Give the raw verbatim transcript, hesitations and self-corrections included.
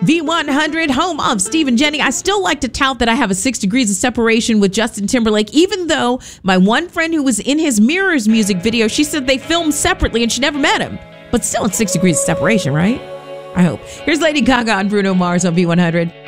V one hundred, home of Steve and Jenny. I still like to tout that I have a six degrees of separation with Justin Timberlake, even though my one friend who was in his Mirrors music video, she said they filmed separately and she never met him. But still, it's six degrees of separation, right? I hope. Here's Lady Gaga and Bruno Mars on V one hundred.